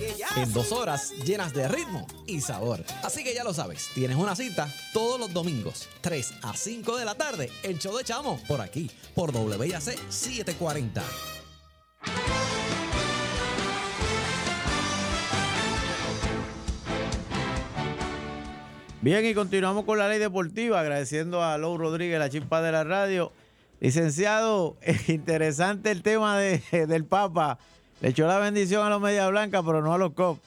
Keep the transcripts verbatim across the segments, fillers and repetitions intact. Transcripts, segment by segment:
en dos horas llenas de ritmo y sabor. Así que ya lo sabes, tienes una cita todos los domingos, tres a cinco de la tarde, el show de Chamo, por aquí, por W I A C setecientos cuarenta. Bien, y continuamos con la ley deportiva, agradeciendo a Lou Rodríguez, la chispa de la radio. Licenciado, interesante el tema de, del Papa. Le echó la bendición a los Media Blanca, pero no a los Cubs.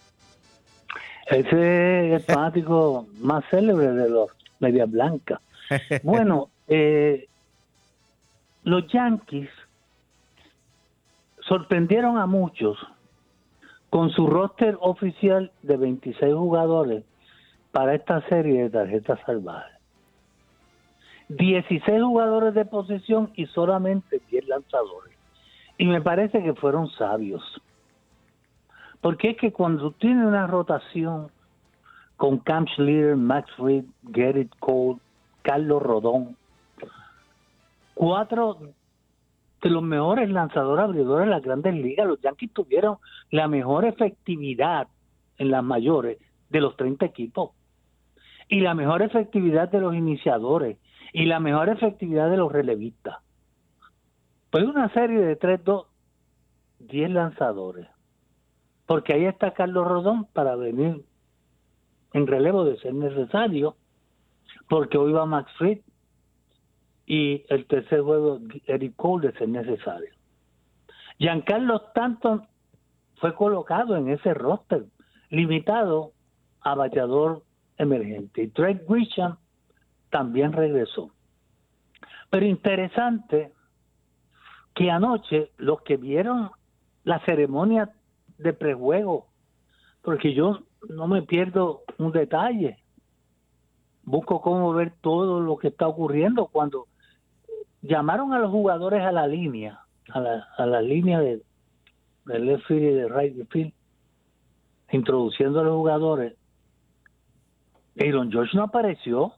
Ese es el fanático más célebre de los Media Blanca. Bueno, eh, los Yankees sorprendieron a muchos con su roster oficial de veintiséis jugadores para esta serie de tarjetas salvajes. dieciséis jugadores de posesión y solamente diez lanzadores. Y me parece que fueron sabios. Porque es que cuando tiene una rotación con Cam Schlitter, Max Fried, Gerrit Cole, Carlos Rodón, cuatro de los mejores lanzadores abridores de las grandes ligas, los Yankees tuvieron la mejor efectividad en las mayores de los treinta equipos. Y la mejor efectividad de los iniciadores. Y la mejor efectividad de los relevistas. Pues una serie de tres dos, diez lanzadores. Porque ahí está Carlos Rodón para venir en relevo de ser necesario. Porque hoy va Max Fried. Y el tercer juego, Gerrit Cole, de ser necesario. Giancarlo Stanton fue colocado en ese roster, limitado a bateador emergente. Y Trey Grisham también regresó. Pero interesante que anoche los que vieron la ceremonia de prejuego, porque yo no me pierdo un detalle, busco cómo ver todo lo que está ocurriendo. Cuando llamaron a los jugadores a la línea, a la, a la línea de, de left field y de right field, introduciendo a los jugadores, Aaron George no apareció.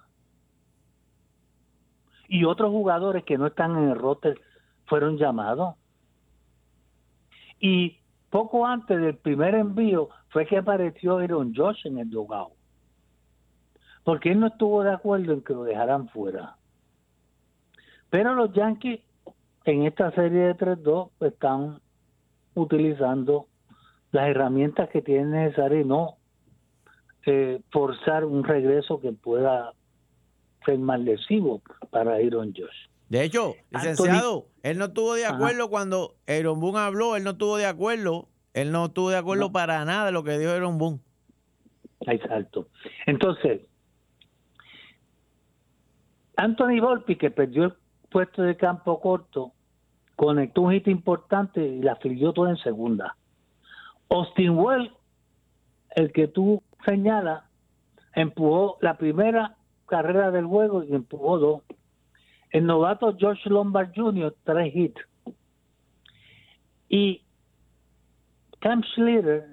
Y otros jugadores que no están en el roster fueron llamados. Y poco antes del primer envío fue que apareció Aaron George en el dugout. Porque él no estuvo de acuerdo en que lo dejaran fuera. Pero los Yankees en esta serie de tres dos están utilizando las herramientas que tienen necesarias y no eh, forzar un regreso que pueda ser más lesivo para Aaron George. De hecho, licenciado, Anthony, él no estuvo de acuerdo. Ajá. Cuando Aaron Boone habló, él no estuvo de acuerdo. Él no estuvo de acuerdo no. para nada de lo que dijo Aaron Boone. Exacto. Entonces, Anthony Volpi, que perdió el puesto de campo corto, conectó un hit importante y la afilió toda en segunda. Austin Wells, el que tú señalas, empujó la primera carrera del juego y empujó dos. El novato George Lombard junior, tres hits. Y Cam Schlitter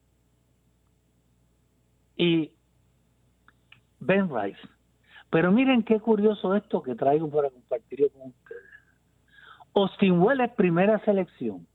y Ben Rice. Pero miren qué curioso esto que traigo para compartir con ustedes. Austin Wells es primera selección.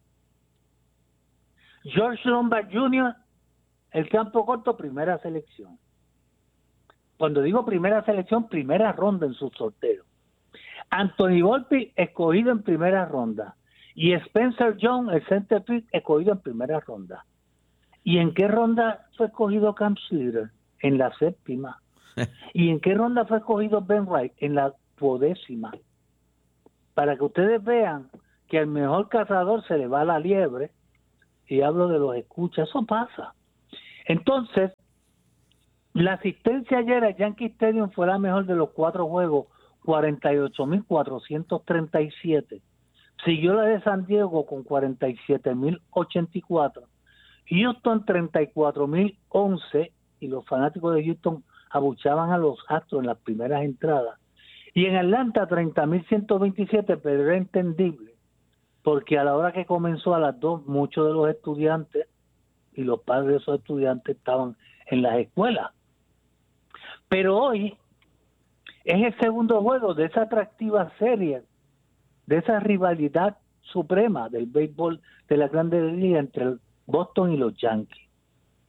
George Lombard junior, el campo corto, primera selección. Cuando digo primera selección, primera ronda en su sorteo. Anthony Volpi, escogido en primera ronda. Y Spencer Jones, el center field, escogido en primera ronda. ¿Y en qué ronda fue escogido Cam Schlitter? En la séptima. ¿Y en qué ronda fue escogido Ben Wright? En la duodécima. Para que ustedes vean que al mejor cazador se le va la liebre, y hablo de los escuchas, eso pasa. Entonces, la asistencia ayer a Yankee Stadium fue la mejor de los cuatro juegos, cuarenta y ocho mil cuatrocientos treinta y siete. Siguió la de San Diego con cuarenta y siete mil ochenta y cuatro. Houston treinta y cuatro mil once, y los fanáticos de Houston abuchaban a los Astros en las primeras entradas. Y en Atlanta treinta mil ciento veintisiete, pero era entendible, porque a la hora que comenzó a las dos, muchos de los estudiantes y los padres de esos estudiantes estaban en las escuelas. Pero hoy es el segundo juego de esa atractiva serie, de esa rivalidad suprema del béisbol de la Grandes Ligas entre Boston y los Yankees.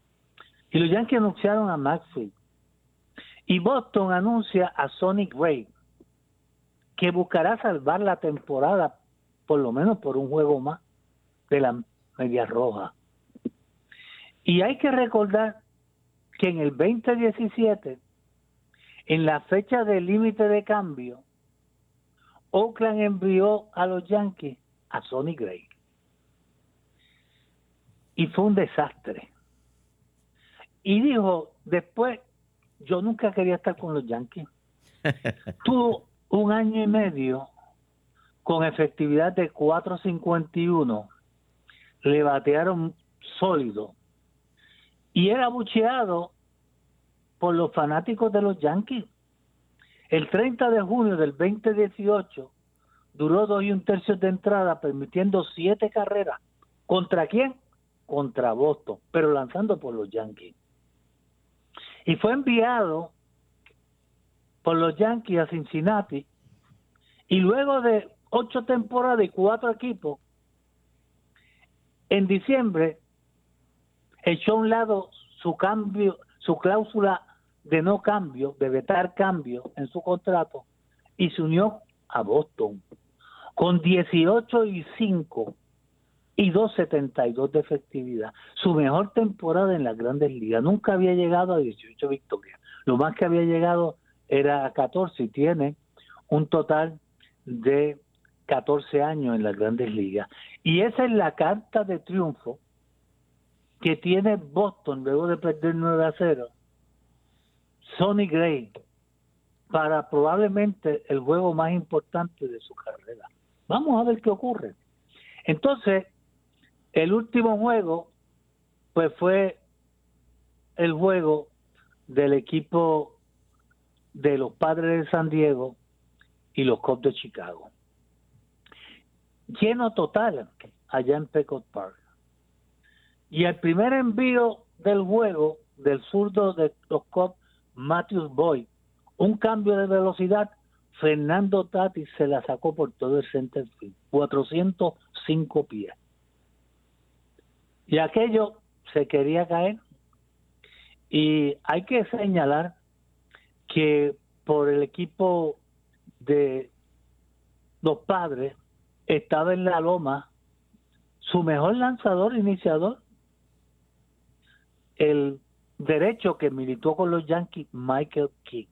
Y los Yankees anunciaron a Maxfield. Y Boston anuncia a Sonny Gray, que buscará salvar la temporada, por lo menos por un juego más, de la Media Roja. Y hay que recordar que en el veinte diecisiete, en la fecha de límite de cambio, Oakland envió a los Yankees a Sonny Gray. Y fue un desastre. Y dijo, después, yo nunca quería estar con los Yankees. Tuvo un año y medio con efectividad de cuatro cincuenta y uno. Le batearon sólido. Y era abucheado por los fanáticos de los Yankees. El treinta de junio del veinte dieciocho duró dos y un tercio de entrada, permitiendo siete carreras. ¿Contra quién? Contra Boston, pero lanzando por los Yankees. Y fue enviado por los Yankees a Cincinnati, y luego de ocho temporadas y cuatro equipos, en diciembre echó a un lado su cambio, su cláusula de no cambio, de vetar cambio en su contrato, y se unió a Boston con dieciocho y cinco y dos setenta y dos de efectividad. Su mejor temporada en las Grandes Ligas. Nunca había llegado a dieciocho victorias. Lo más que había llegado era a catorce, y tiene un total de catorce años en las Grandes Ligas. Y esa es la carta de triunfo que tiene Boston luego de perder nueve a cero. Sonny Gray, para probablemente el juego más importante de su carrera. Vamos a ver qué ocurre. Entonces, el último juego, pues fue el juego del equipo de los Padres de San Diego y los Cubs de Chicago. Lleno total allá en Petco Park. Y el primer envío del juego del zurdo de los Cubs, Matthews Boyd, un cambio de velocidad, Fernando Tatis se la sacó por todo el center field, cuatrocientos cinco pies. Y aquello se quería caer. Y hay que señalar que por el equipo de los Padres estaba en la loma su mejor lanzador iniciador, el derecho que militó con los Yankees, Michael King.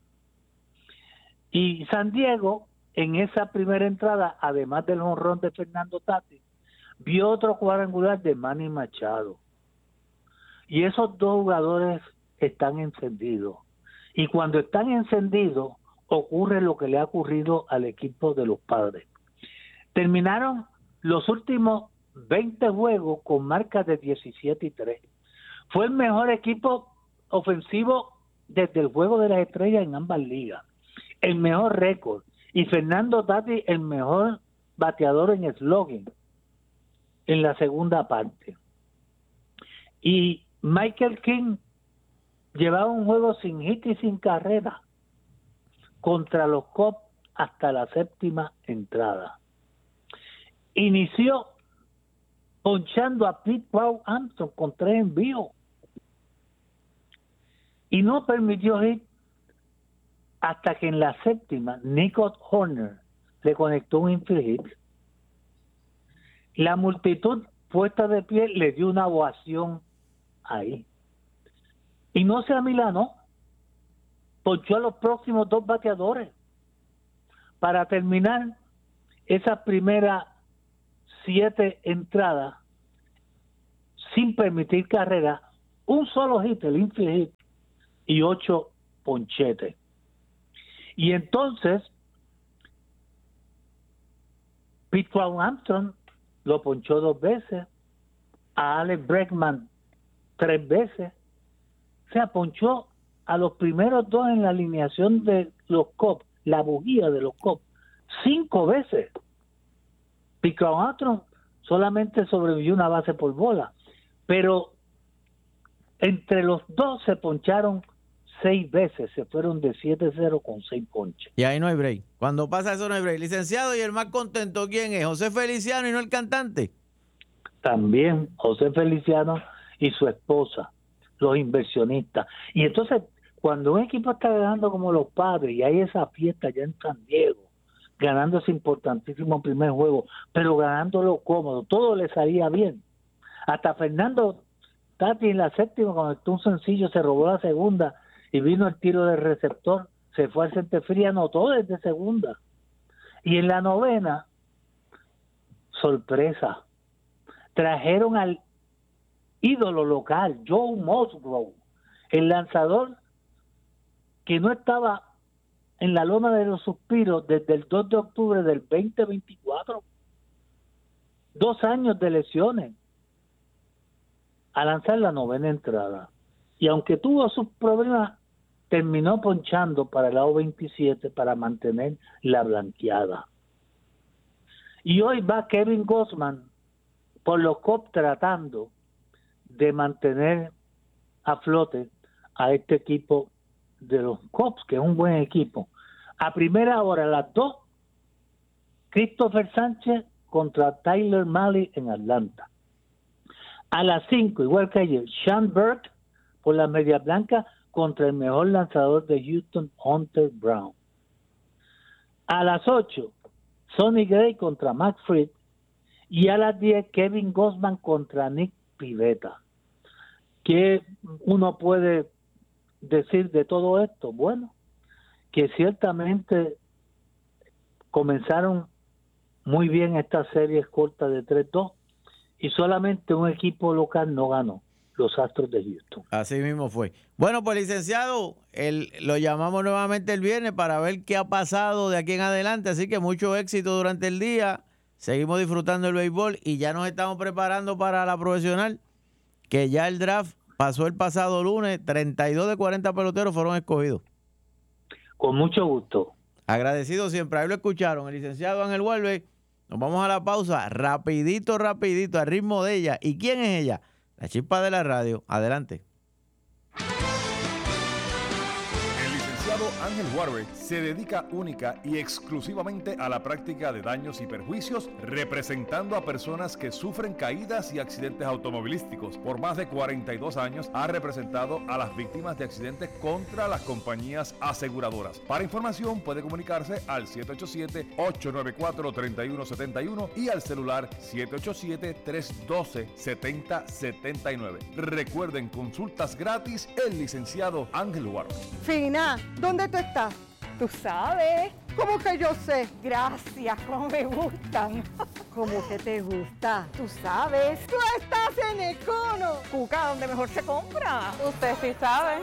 Y San Diego, en esa primera entrada, además del jonrón de Fernando Tatis, vio otro cuadrangular de Manny Machado. Y esos dos jugadores están encendidos. Y cuando están encendidos, ocurre lo que le ha ocurrido al equipo de los Padres. Terminaron los últimos veinte juegos con marcas de diecisiete y tres. Fue el mejor equipo ofensivo desde el Juego de las Estrellas en ambas ligas. El mejor récord. Y Fernando Tatis, el mejor bateador en slugging en la segunda parte. Y Michael King llevaba un juego sin hit y sin carrera contra los Cubs hasta la séptima entrada. Inició ponchando a Pete Crow Armstrong con tres envíos y no permitió hit hasta que en la séptima Nico Horner le conectó un infield hit. La multitud puesta de pie le dio una ovación ahí. Y no se amilanó, ponchó a los próximos dos bateadores para terminar esas primeras siete entradas sin permitir carrera, un solo hit, el infield hit, y ocho ponchetes. Y entonces Pete Crow Armstrong lo ponchó dos veces, a Alex Bregman tres veces, o sea, ponchó a los primeros dos en la alineación de los Cubs, la bujía de los Cubs, cinco veces. Pete Crow Armstrong solamente sobrevivió una base por bola, pero entre los dos se poncharon seis veces, se fueron de siete cero con seis ponches. Y ahí no hay break. Cuando pasa eso no hay break. Licenciado, ¿y el más contento quién es? ¿José Feliciano y no el cantante? También José Feliciano y su esposa, los inversionistas. Y entonces, cuando un equipo está ganando como los Padres y hay esa fiesta ya en San Diego, ganando ese importantísimo primer juego, pero ganándolo cómodo, todo le salía bien. Hasta Fernando Tati en la séptima conectó un sencillo, se robó la segunda y vino el tiro del receptor, se fue al centefrío, anotó desde segunda. Y en la novena, sorpresa, trajeron al ídolo local, Joe Musgrove, el lanzador que no estaba en la loma de los suspiros desde el dos de octubre del veinte veinticuatro. Dos años de lesiones a lanzar la novena entrada. Y aunque tuvo sus problemas, terminó ponchando para el lado veintisiete para mantener la blanqueada. Y hoy va Kevin Gausman por los Cubs tratando de mantener a flote a este equipo de los Cubs, que es un buen equipo. A primera hora, a las dos, Christopher Sánchez contra Tyler Mahle en Atlanta. A las cinco, igual que ayer, Sean Burke por la Media Blanca contra el mejor lanzador de Houston, Hunter Brown. A las ocho, Sonny Gray contra Max Fried. Y a las diez, Kevin Gausman contra Nick Pivetta. ¿Qué uno puede decir de todo esto? Bueno, que ciertamente comenzaron muy bien estas series cortas de tres dos y solamente un equipo local no ganó, los Astros de Houston. Así mismo fue. Bueno, pues licenciado, el, lo llamamos nuevamente el viernes para ver qué ha pasado de aquí en adelante, así que mucho éxito durante el día, seguimos disfrutando el béisbol y ya nos estamos preparando para la profesional, que ya el draft pasó el pasado lunes, treinta y dos de cuarenta peloteros fueron escogidos. Con mucho gusto. Agradecido siempre, ahí lo escucharon, el licenciado Ángel Huelve. Nos vamos a la pausa, rapidito, rapidito, al ritmo de ella. ¿Y quién es ella? La chispa de la radio. Adelante. El licenciado Ángel Huarbe se dedica única y exclusivamente a la práctica de daños y perjuicios, representando a personas que sufren caídas y accidentes automovilísticos. Por más de cuarenta y dos años ha representado a las víctimas de accidentes contra las compañías aseguradoras. Para información puede comunicarse al siete ocho siete, ocho nueve cuatro, tres uno siete uno y al celular siete ocho siete, tres uno dos, siete cero siete nueve. Recuerden, consultas gratis, el licenciado Ángel Huarbe. Fina, ¿dónde tú estás? Tú sabes. ¿Cómo que yo sé? Gracias, cómo me gustan. ¿Cómo que te gusta? Tú sabes. Tú estás en Econo. Cuca, donde mejor se compra. Usted sí sabe.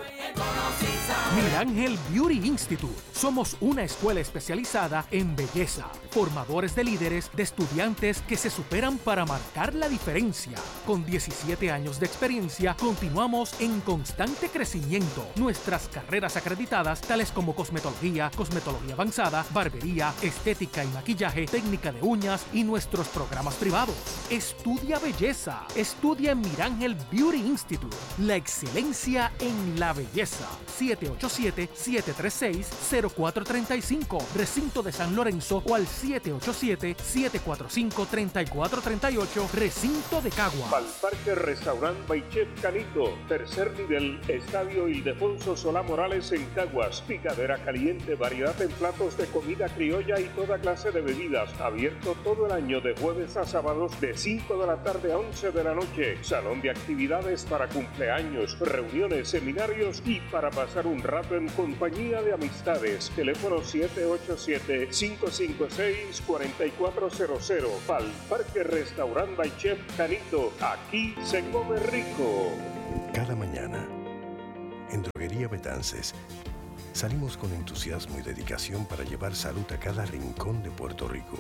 Mirangel Beauty Institute. Somos una escuela especializada en belleza, formadores de líderes, de estudiantes que se superan para marcar la diferencia. Con diecisiete años de experiencia, continuamos en constante crecimiento. Nuestras carreras acreditadas, tales como cosmetología, cosmetología avanzada, barbería, estética y maquillaje, técnica de uñas y nuestros programas privados. Estudia belleza. Estudia en Mirangel Beauty Institute. La excelencia en la belleza. siete ocho siete, siete tres seis, cero cuatro tres cinco. Recinto de San Lorenzo o al siete ocho siete, siete cuatro cinco, tres cuatro tres ocho. Recinto de Cagua. Palparque Restaurant by Chef Canito. Tercer nivel. Estadio Ildefonso Solá Morales en Caguas. Picadera caliente. Variedad en platos de comida criolla y toda clase de bebidas. Abierto todo el año de jueves a sábados de cinco de la tarde a once de la noche. Salón de actividades para cumpleaños, reuniones, seminarios y para pasar un rato en compañía de amistades. Teléfono siete ocho siete, cinco cinco seis, cuatro cuatro cero cero. Pal Parque Restaurant by Chef Canito. Aquí se come rico. Cada mañana, en Droguería Betances, salimos con entusiasmo y dedicación para llevar salud a cada rincón de Puerto Rico.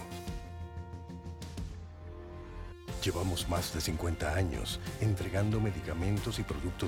Llevamos más de cincuenta años entregando medicamentos y productos